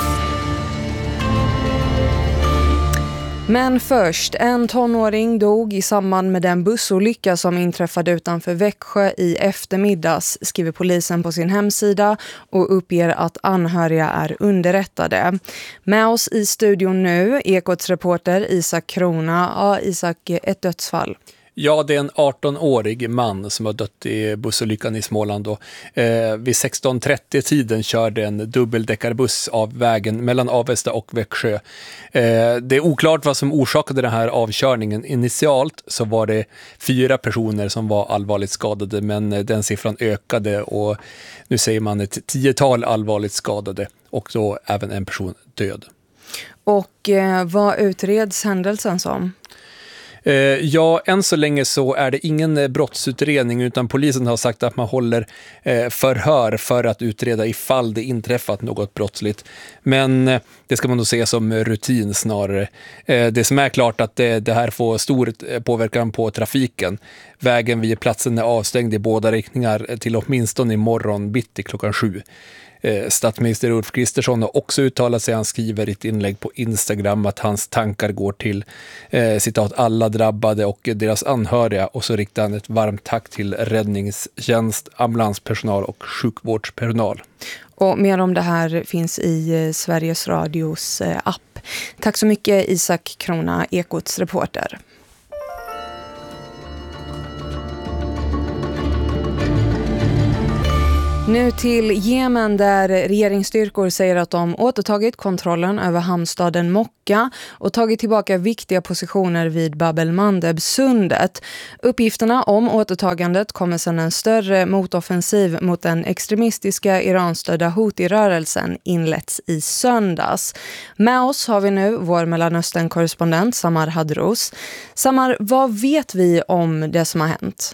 Men först, en tonåring dog i samband med den bussolycka som inträffade utanför Växjö i eftermiddags, skriver polisen på sin hemsida och uppger att anhöriga är underrättade. Med oss i studion nu, Ekots reporter Isak Krona. Ja, Isak, ett dödsfall. Ja, det är en 18-årig man som har dött i bussolyckan i Småland. Vid 16:30-tiden körde en dubbeldäckarbuss av vägen mellan Avesta och Växjö. Det är oklart vad som orsakade den här avkörningen. Initialt så var det 4 personer som var allvarligt skadade, men den siffran ökade och nu säger man ett 10-tal allvarligt skadade och då även en person död. Och vad utreds händelsen som? Ja, än så länge så är det ingen brottsutredning utan polisen har sagt att man håller förhör för att utreda ifall det inträffat något brottsligt. Men det ska man då se som rutin snarare. Det som är klart att det här får stor påverkan på trafiken. Vägen vid platsen är avstängd i båda riktningar till åtminstone imorgon bitti klockan 7. Statsminister Ulf Kristersson har också uttalat sig. Han skriver i ett inlägg på Instagram att hans tankar går till citat alla drabbade och deras anhöriga, och så riktar han ett varmt tack till räddningstjänst, ambulanspersonal och sjukvårdspersonal. Och mer om det här finns i Sveriges Radios app. Tack så mycket Isak Krona, Ekots reporter. Nu till Jemen där regeringsstyrkor säger att de återtagit kontrollen över hamnstaden Mokka och tagit tillbaka viktiga positioner vid Bab el-Mandeb-sundet. Uppgifterna om återtagandet kommer sedan en större motoffensiv mot den extremistiska Iran-stödda Houthi-rörelsen inletts i söndags. Med oss har vi nu vår Mellanöstern-korrespondent Samar Hadros. Samar, vad vet vi om det som har hänt?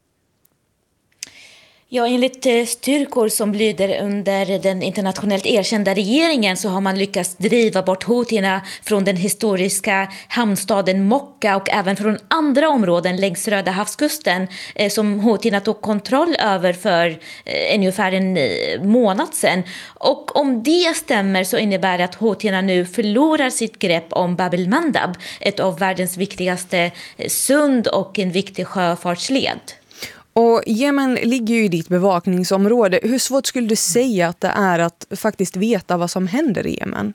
Ja, enligt styrkor som lyder under den internationellt erkända regeringen så har man lyckats driva bort houtierna från den historiska hamnstaden Mokka och även från andra områden längs Röda havskusten som houtierna tog kontroll över för ungefär en månad sedan. Och om det stämmer så innebär det att houtierna nu förlorar sitt grepp om Bab el-Mandeb, ett av världens viktigaste sund och en viktig sjöfartsled. Och Jemen ligger ju i ditt bevakningsområde. Hur svårt skulle du säga att det är att faktiskt veta vad som händer i Jemen?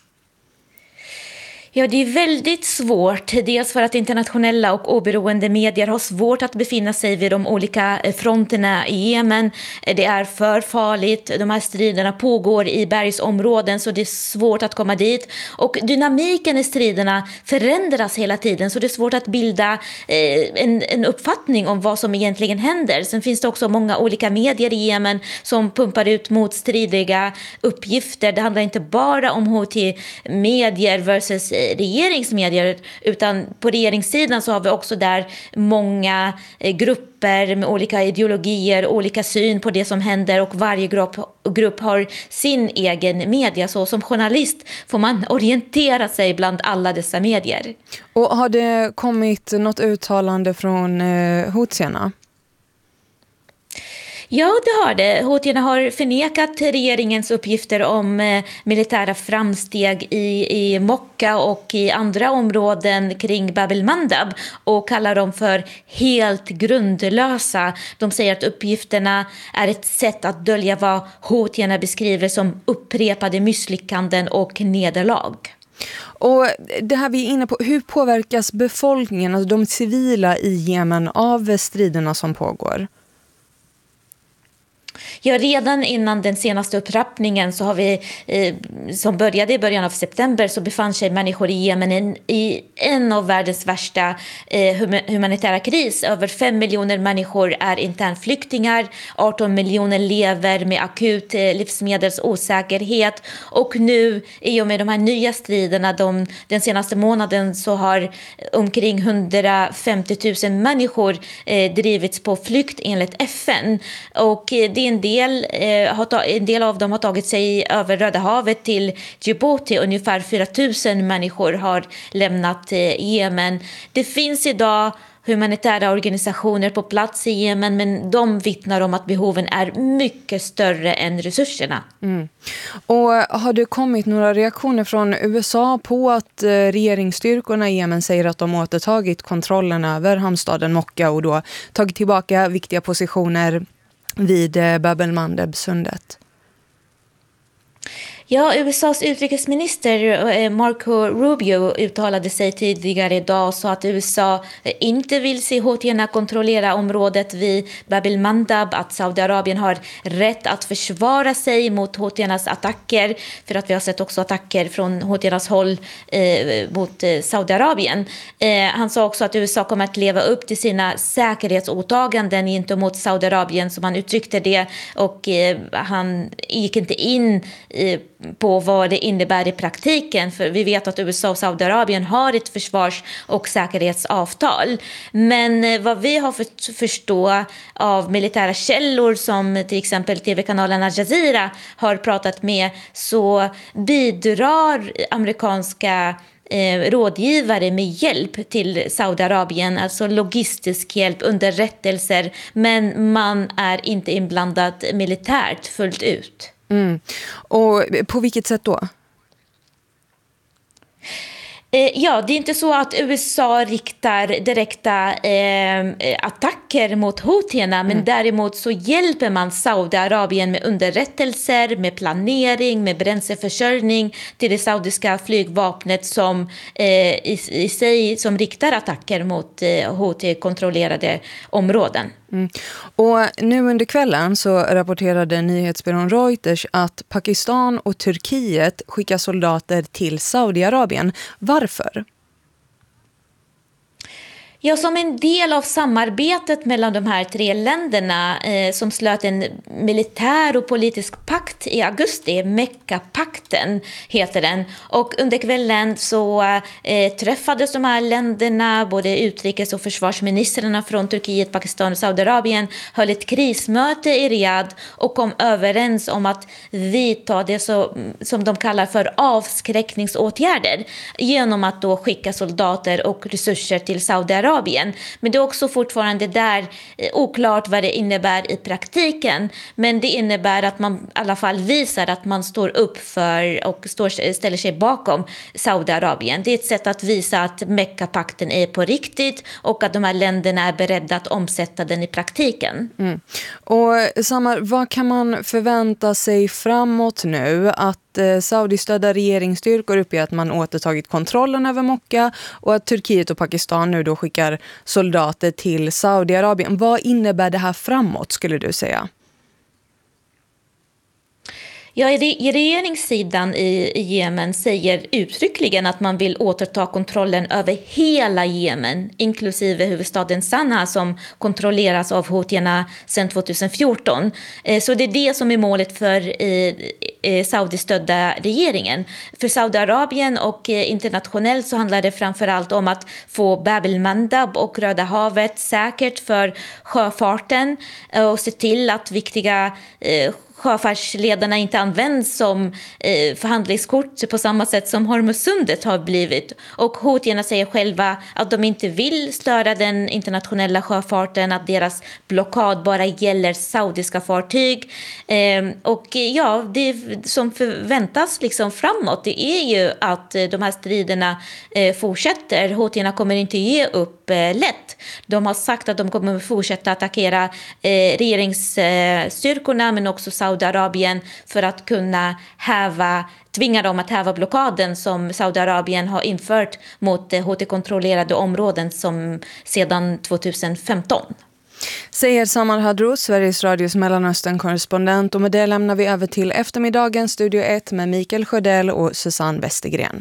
Ja, det är väldigt svårt. Dels för att internationella och oberoende medier har svårt att befinna sig vid de olika fronterna i Jemen. Det är för farligt. De här striderna pågår i bergsområden så det är svårt att komma dit. Och dynamiken i striderna förändras hela tiden så det är svårt att bilda en uppfattning om vad som egentligen händer. Sen finns det också många olika medier i Jemen som pumpar ut motstridiga uppgifter. Det handlar inte bara om Houthi-medier versus regeringsmedier, utan på regeringssidan så har vi också där många grupper med olika ideologier, olika syn på det som händer och varje grupp har sin egen media. Så som journalist får man orientera sig bland alla dessa medier. Och har det kommit något uttalande från houtierna? Ja, det har det. Houtierna har förnekat regeringens uppgifter om militära framsteg i Mokka och i andra områden kring Bab el-Mandeb och kallar dem för helt grundlösa. De säger att uppgifterna är ett sätt att dölja vad houtierna beskriver som upprepade misslyckanden och nederlag. Och det här vi är inne på, hur påverkas befolkningen, alltså de civila i Jemen, av striderna som pågår? Ja, redan innan den senaste upptrappningen så har vi, som började i början av september, så befann sig människor i Jemen i en av världens värsta humanitära kris. Över 5 miljoner människor är internflyktingar, 18 miljoner lever med akut livsmedelsosäkerhet och nu i och med de här nya striderna den senaste månaden så har omkring 150 000 människor drivits på flykt enligt FN och det är en del av dem har tagit sig över Röda havet till Djibouti. Ungefär 4 000 människor har lämnat Jemen. Det finns idag humanitära organisationer på plats i Jemen, men de vittnar om att behoven är mycket större än resurserna. Mm. Och har det kommit några reaktioner från USA på att regeringsstyrkorna i Jemen säger att de återtagit kontrollen över hamnstaden Mokka och då tagit tillbaka viktiga positioner vid Bab el-Mandeb-sundet? Ja, USAs utrikesminister Marco Rubio uttalade sig tidigare idag så att USA inte vill se houtierna kontrollera området vid Bab el-Mandeb, att Saudiarabien har rätt att försvara sig mot houtiernas attacker, för att vi har sett också attacker från houtiernas håll mot Saudiarabien. Han sa också att USA kommer att leva upp till sina säkerhetsåtaganden gentemot Saudiarabien, som han uttryckte det, och han gick inte in på vad det innebär i praktiken, för vi vet att USA och Saudiarabien har ett försvars- och säkerhetsavtal. Men vad vi har fått förstå av militära källor som till exempel tv-kanalen Al Jazeera har pratat med, så bidrar amerikanska rådgivare med hjälp till Saudiarabien, alltså logistisk hjälp, underrättelser, men man är inte inblandad militärt fullt ut. Och på vilket sätt då? Ja, det är inte så att USA riktar direkta attacker mot houthierna, men däremot så hjälper man Saudiarabien med underrättelser, med planering, med bränsleförsörjning till det saudiska flygvapnet som i sig som riktar attacker mot Houthi-kontrollerade områden. Och nu under kvällen så rapporterade nyhetsbyrån Reuters att Pakistan och Turkiet skickar soldater till Saudiarabien. Varför? Ja, som en del av samarbetet mellan de här tre länderna som slöt en militär och politisk pakt i augusti, Mecca-pakten heter den. Och under kvällen så träffades de här länderna, både utrikes- och försvarsministrarna från Turkiet, Pakistan och Saudiarabien, höll ett krismöte i Riyadh och kom överens om att vidta det som de kallar för avskräckningsåtgärder genom att då skicka soldater och resurser till Saudiarabien. Men det är också fortfarande där oklart vad det innebär i praktiken. Men det innebär att man i alla fall visar att man står upp för och ställer sig bakom Saudiarabien. Det är ett sätt att visa att Mecca-pakten är på riktigt och att de här länderna är beredda att omsätta den i praktiken. Och Samar, vad kan man förvänta sig framåt nu? Att Saudi-stödda regeringsstyrkor uppger att man återtagit kontrollen över Mecca och att Turkiet och Pakistan nu då skickar soldater till Saudiarabien. Vad innebär det här framåt, skulle du säga? Ja, i regeringssidan i Jemen säger uttryckligen att man vill återta kontrollen över hela Jemen, inklusive huvudstaden Sanaa som kontrolleras av houthierna sedan 2014. Så det är det som är målet för Saudi-stödda regeringen. För Saudiarabien och internationellt så handlar det framförallt om att få Bab el-Mandab och Röda havet säkert för sjöfarten och se till att viktiga sjöfartsledarna inte används som förhandlingskort på samma sätt som Hormuzsundet har blivit. Och houthierna säger själva att de inte vill störa den internationella sjöfarten, att deras blockad bara gäller saudiska fartyg. Och ja, det som förväntas liksom framåt, det är ju att de här striderna fortsätter. Houthierna kommer inte ge upp lätt. De har sagt att de kommer fortsätta attackera regeringsstyrkorna men också Saudiarabien för att kunna tvinga dem att häva blockaden som Saudiarabien har infört mot Houthi-kontrollerade områden som sedan 2015. Säger Samar Hadro, Sveriges Radios Mellanöstern-korrespondent, och med det lämnar vi över till eftermiddagens Studio 1 med Mikael Sjödell och Susanne Westergren.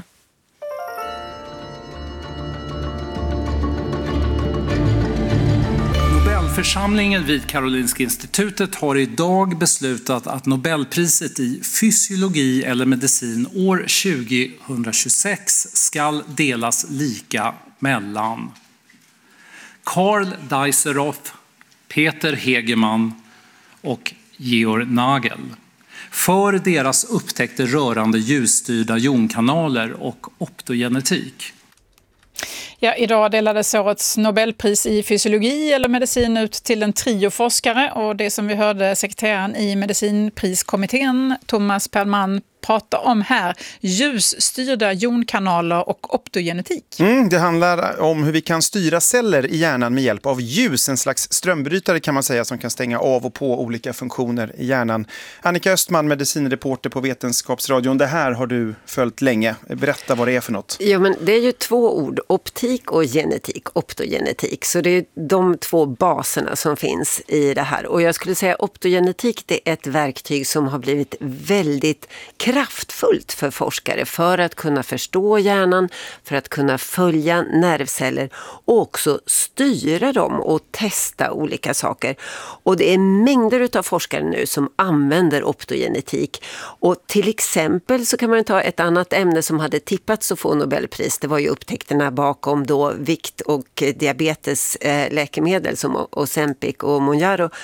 Nobelförsamlingen vid Karolinska institutet har idag beslutat att Nobelpriset i fysiologi eller medicin år 2026 ska delas lika mellan Karl Dijsselhoff, Peter Hegemann och Georg Nagel för deras upptäckter rörande ljusstyrda jonkanaler och optogenetik. Ja, idag delades årets Nobelpris i fysiologi eller medicin ut till en trio forskare, och det som vi hörde sekreteraren i medicinpriskommittén Thomas Perlman prata om här, ljusstyrda jonkanaler och optogenetik. Det handlar om hur vi kan styra celler i hjärnan med hjälp av ljus, en slags strömbrytare kan man säga som kan stänga av och på olika funktioner i hjärnan. Annika Östman, medicinreporter på Vetenskapsradion, det här har du följt länge. Berätta vad det är för något. Ja, men det är ju två ord, optik och genetik, optogenetik. Så det är de två baserna som finns i det här. Och jag skulle säga optogenetik, det är ett verktyg som har blivit väldigt kraftfullt för forskare för att kunna förstå hjärnan, för att kunna följa nervceller och också styra dem och testa olika saker. Och det är mängder av forskare nu som använder optogenetik. Och till exempel så kan man ta ett annat ämne som hade tippats att få Nobelpris. Det var ju upptäckterna bakom då vikt- och diabetesläkemedel som Ozempic och Mounjaro.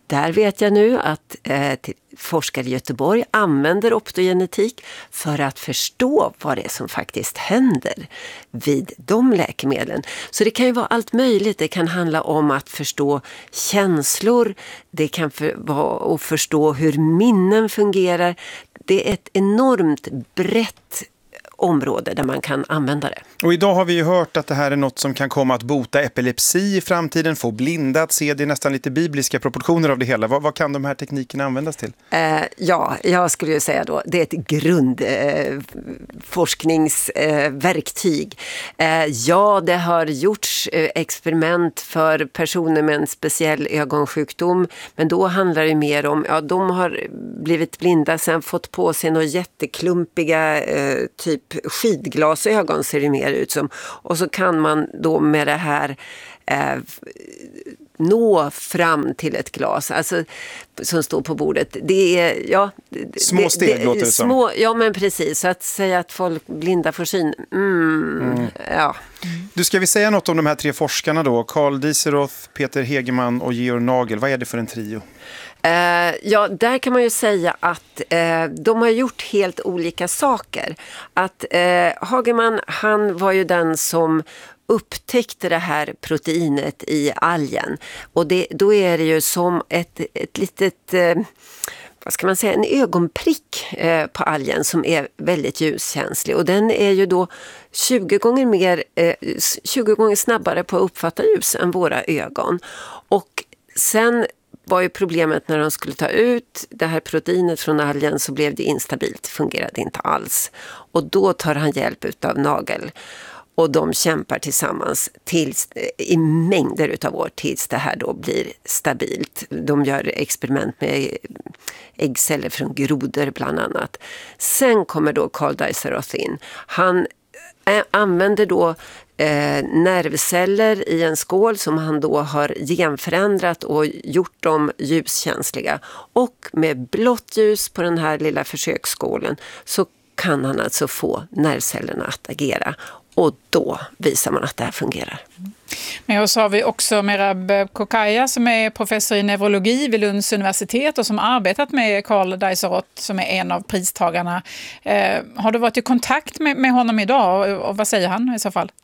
Där vet jag nu att forskare i Göteborg använder optogenetik för att förstå vad det är som faktiskt händer vid de läkemedlen. Så det kan ju vara allt möjligt. Det kan handla om att förstå känslor, det kan vara att förstå hur minnen fungerar. Det är ett enormt brett område där man kan använda det. Och idag har vi ju hört att det här är något som kan komma att bota epilepsi i framtiden, få blinda att se, det är nästan lite bibliska proportioner av det hela. Vad kan de här teknikerna användas till? Ja, jag skulle ju säga då, det är ett grundforskningsverktyg. Ja, det har gjorts experiment för personer med en speciell ögonsjukdom, men då handlar det mer om, de har blivit blinda, sen fått på sig några jätteklumpiga typ skidglasögon ser det mer ut som. Och så kan man då med det här nå fram till ett glas, alltså, som står på bordet. Det är, små steg låter det som. Ja, men precis. Så att säga att folk blinda får syn. Ja. Du, ska vi säga något om de här 3 forskarna då? Carl Dieseroth, Peter Hegeman och Georg Nagel. Vad är det för en trio? Ja, där kan man ju säga att de har gjort helt olika saker. Att Hageman, han var ju den som upptäckte det här proteinet i algen. Och då är det ju som ett litet, vad ska man säga, en ögonprick på algen som är väldigt ljuskänslig. Och den är ju då 20 gånger snabbare på att uppfatta ljus än våra ögon. Och sen var ju problemet när de skulle ta ut det här proteinet från algen, så blev det instabilt, fungerade inte alls. Och då tar han hjälp av Nagel. Och de kämpar tillsammans i mängder utav år tills det här då blir stabilt. De gör experiment med äggceller från grodor bland annat. Sen kommer då Carl Dieseroth in. Han använder då nervceller i en skål som han då har genförändrat och gjort dem ljuskänsliga. Och med blått ljus på den här lilla försöksskålen så kan han alltså få nervcellerna att agera. Och då visar man att det här fungerar. Med oss har vi också Merab Kokaya som är professor i neurologi vid Lunds universitet och som arbetat med Carl Dieseroth som är en av pristagarna. Har du varit i kontakt med honom idag och vad säger han i så fall?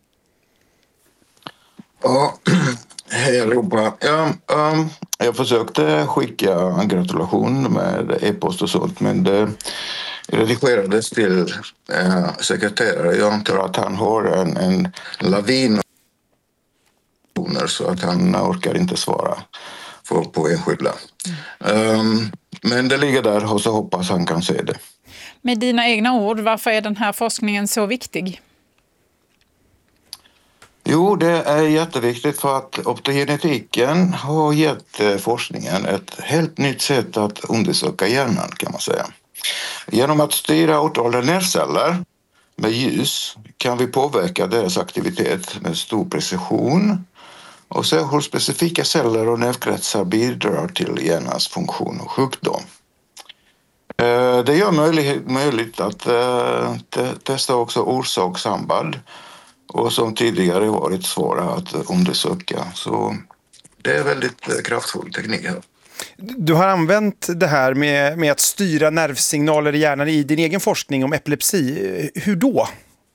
Ja, hej allihopa. Jag försökte skicka en gratulation med e-post och sånt, men det redigerades till sekreterare. Jag antar att han har en lavin så att han orkar inte svara på enskilda. Men det ligger där och så hoppas han kan se det. Med dina egna ord, varför är den här forskningen så viktig? Jo, det är jätteviktigt för att optogenetiken har gett forskningen ett helt nytt sätt att undersöka hjärnan, kan man säga. Genom att styra åtrådda nervceller med ljus kan vi påverka deras aktivitet med stor precision och se hur specifika celler och nervkretsar bidrar till hjärnans funktion och sjukdom. Det gör möjligt att testa också orsakssamband och som tidigare varit svåra att undersöka. Så det är väldigt kraftfull teknik här. Du har använt det här med att styra nervsignaler i hjärnan i din egen forskning om epilepsi. Hur då?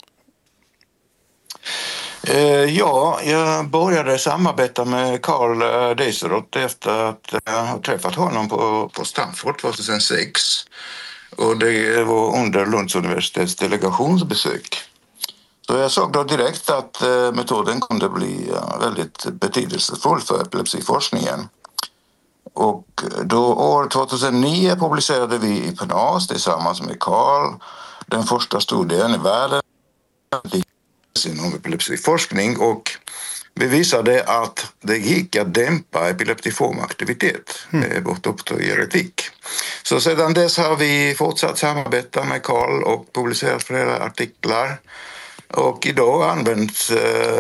Ja, jag började samarbeta med Carl Dieseroth efter att jag har träffat honom på Stanford 2006. Och det var under Lunds universitets delegationsbesök. Så jag såg då direkt att metoden kunde bli väldigt betydelsefull för epilepsiforskningen. Och då år 2009 publicerade vi i PNAS tillsammans med Carl den första studien i världen inom epilepsiforskning, och vi visade att det gick att dämpa epileptiform aktivitet med vårt optogenetik. Så sedan dess har vi fortsatt samarbeta med Carl och publicerat flera artiklar. Och idag används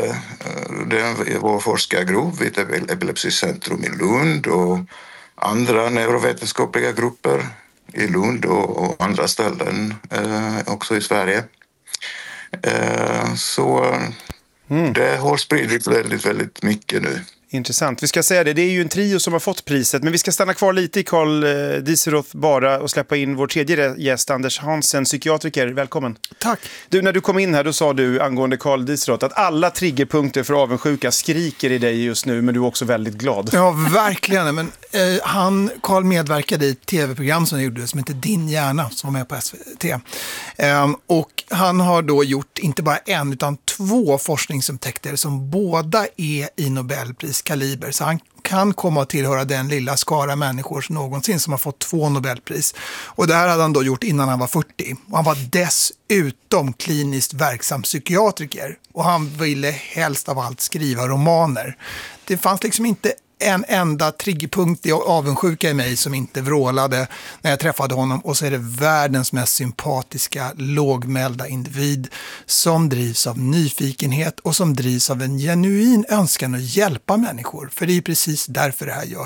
vår forskargrupp vid Epilepsicentrum i Lund och andra neurovetenskapliga grupper i Lund och andra ställen också i Sverige. Så det har spridits väldigt, väldigt mycket nu. Intressant. Vi ska säga det är ju en trio som har fått priset, men vi ska stanna kvar lite i Carl Dieseroth bara och släppa in vår tredje gäst, Anders Hansen, psykiatriker. Välkommen. Tack. Du, när du kom in här då sa du angående Carl Dieseroth att alla triggerpunkter för avundsjuka skriker i dig just nu, men du är också väldigt glad. Ja, verkligen. Men Carl medverkade i ett tv-program som gjorde som heter Din hjärna, som var med på SVT. Och han har då gjort inte bara en utan 2 forskningsupptäckter som båda är i Nobelpriskaliber. Så han kan komma att tillhöra den lilla skara människor någonsin som har fått 2 Nobelpris. Och det här hade han då gjort innan han var 40. Och han var dessutom kliniskt verksam psykiatriker. Och han ville helst av allt skriva romaner. Det fanns liksom inte en enda triggerpunkt i avundsjuka i mig som inte vrålade när jag träffade honom. Och så är det världens mest sympatiska, lågmälda individ som drivs av nyfikenhet och som drivs av en genuin önskan att hjälpa människor. För det är precis därför det här görs.